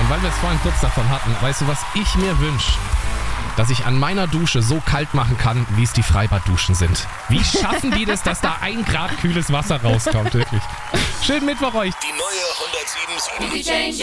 Und weil wir es vorhin kurz davon hatten, weißt du, was ich mir wünsche? Dass ich an meiner Dusche so kalt machen kann, wie es die Freibadduschen sind. Wie schaffen die das, dass da 1 Grad kühles Wasser rauskommt, wirklich? Schönen Mittwoch euch. Die neue 107.7